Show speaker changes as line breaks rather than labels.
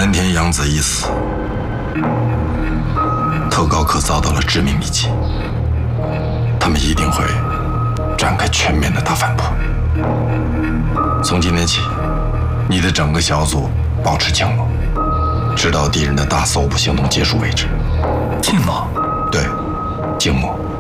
南田洋子已死，特高课遭到了致命一击，他们一定会展开全面的大反扑。从今天起，你的整个小组保持静默，直到敌人的大搜捕行动结束为止。
静默？
对，静默。